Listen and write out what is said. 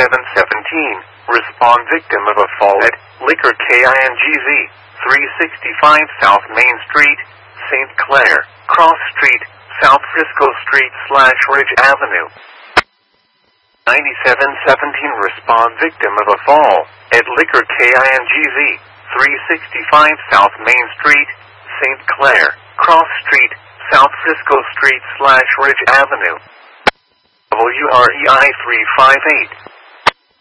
Respond victim of a fall at Liquor KINGZ, 365 South Main Street, St. Clair, Cross Street, South Frisco Street / Ridge Avenue. 9717 Respond victim of a fall at Liquor KINGZ, 365 South Main Street, St. Clair, Cross Street, South Frisco Street / Ridge Avenue. WREI 358.